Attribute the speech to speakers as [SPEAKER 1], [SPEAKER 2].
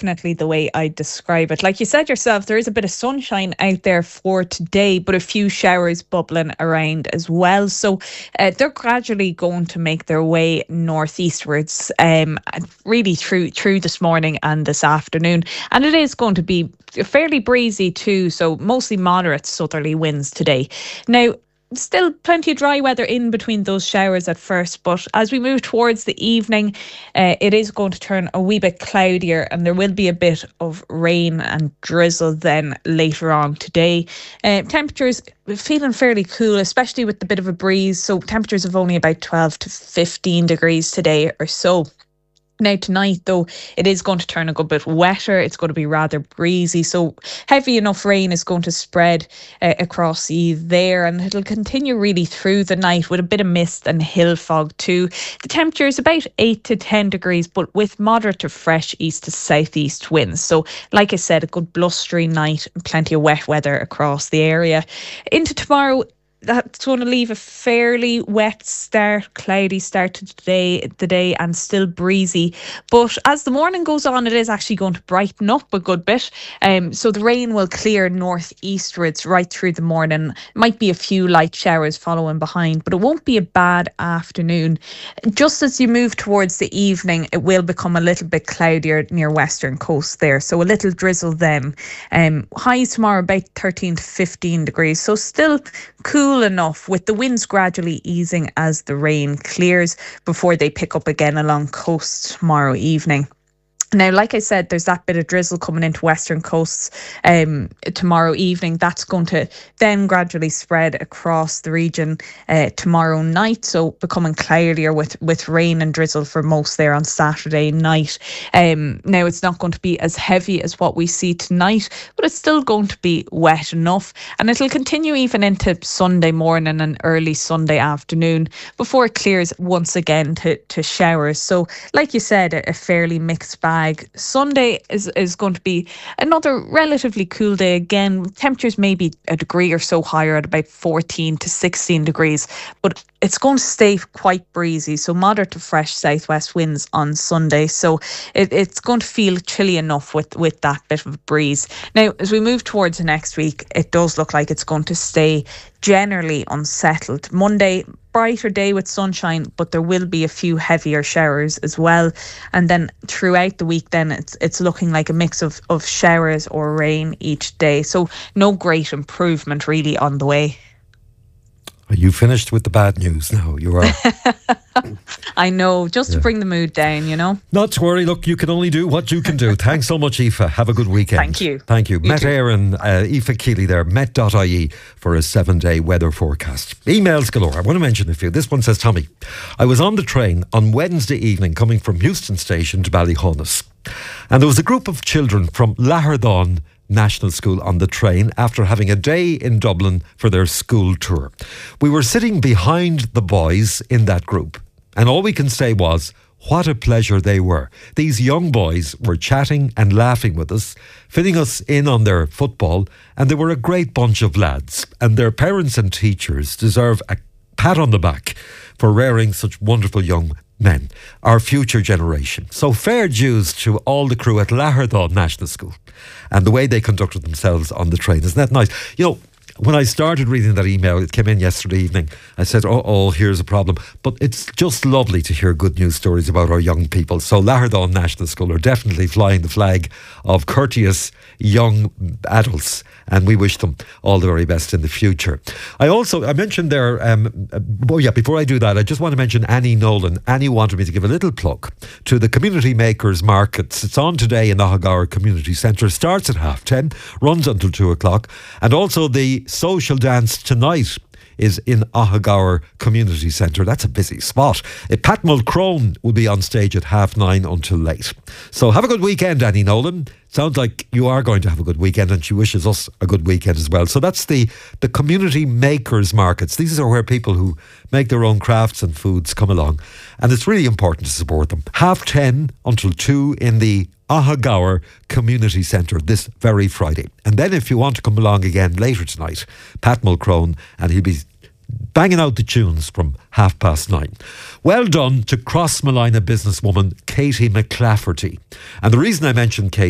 [SPEAKER 1] definitely the way I describe it. Like you said yourself, there is a bit of sunshine out there for today, but a few showers bubbling around as well. So they're gradually going to make their way northeastwards, really through this morning and this afternoon. And it is going to be fairly breezy too, so mostly moderate southerly winds today. Now, still plenty of dry weather in between those showers at first, but as we move towards the evening, it is going to turn a wee bit cloudier, and there will be a bit of rain and drizzle then later on today. Temperatures feeling fairly cool, especially with the bit of a breeze, so temperatures of only about 12 to 15 degrees today or so. Now tonight, though, it is going to turn a good bit wetter. It's going to be rather breezy, so heavy enough rain is going to spread across there, and it'll continue really through the night with a bit of mist and hill fog too. The temperature is about 8 to 10 degrees, but with moderate to fresh east to southeast winds. So, like I said, a good blustery night and plenty of wet weather across the area. Into tomorrow, that's going to leave a fairly wet start, cloudy start to the day, and still breezy. But as the morning goes on, it is actually going to brighten up a good bit. So the rain will clear northeastwards right through the morning. Might be a few light showers following behind, but it won't be a bad afternoon. Just as you move towards the evening, it will become a little bit cloudier near western coast there. So a little drizzle then. Highs tomorrow about 13 to 15 degrees. So still cool enough, with the winds gradually easing as the rain clears before they pick up again along coast tomorrow evening. Now, like I said, there's that bit of drizzle coming into western coasts tomorrow evening. That's going to then gradually spread across the region tomorrow night, so becoming cloudier with rain and drizzle for most there on Saturday night. Now, it's not going to be as heavy as what we see tonight, but it's still going to be wet enough, and it'll continue even into Sunday morning and early Sunday afternoon before it clears once again to showers. So, like you said, a fairly mixed bag. Sunday is going to be another relatively cool day again. Temperatures may be a degree or so higher at about 14 to 16 degrees, but it's going to stay quite breezy, so moderate to fresh southwest winds on Sunday. So it's going to feel chilly enough with that bit of a breeze. Now, as we move towards the next week, it does look like it's going to stay generally unsettled. Monday, brighter day with sunshine, but there will be a few heavier showers as well. And then throughout the week, then it's looking like a mix of showers or rain each day. So no great improvement really on the way.
[SPEAKER 2] Are you finished with the bad news now? You are.
[SPEAKER 1] I know, just to bring the mood down, you know.
[SPEAKER 2] Not to worry. Look, you can only do what you can do. Thanks so much, Aoife. Have a good weekend.
[SPEAKER 1] Thank you.
[SPEAKER 2] Thank you. Met Éireann, Aoife Keeley there, met.ie for a 7-day weather forecast. Emails galore. I want to mention a few. This one says, Tommy, I was on the train on Wednesday evening coming from Euston Station to Ballyhonus, and there was a group of children from Lahardán National School on the train after having a day in Dublin for their school tour. We were sitting behind the boys in that group, and all we can say was, what a pleasure they were. These young boys were chatting and laughing with us, filling us in on their football, and they were a great bunch of lads, and their parents and teachers deserve a pat on the back for rearing such wonderful young men, our future generation. So fair dues to all the crew at Lahardán National School and the way they conducted themselves on the train. Isn't that nice? You know, when I started reading that email, it came in yesterday evening, I said, oh, here's a problem. But it's just lovely to hear good news stories about our young people. So Lahardán National School are definitely flying the flag of courteous young adults, and we wish them all the very best in the future. I mentioned there, before I do that, I just want to mention Annie Nolan. Annie wanted me to give a little plug to the Community Makers Markets. It's on today in the Ahagower Community Centre. Starts at 10:30, runs until 2 o'clock. And also the social dance tonight is in Ahagower Community Centre. That's a busy spot. Pat Mulcrone will be on stage at 9:30 until late. So have a good weekend, Annie Nolan. Sounds like you are going to have a good weekend, and she wishes us a good weekend as well. So that's the Community Makers Markets. These are where people who make their own crafts and foods come along, and it's really important to support them. 10:30 until 2 in the Ahagower Community Centre this very Friday. And then if you want to come along again later tonight, Pat Mulcrone, and he'll be banging out the tunes from 9:30. Well done to Crossmolina businesswoman Katie McClafferty. And the reason I mentioned Katie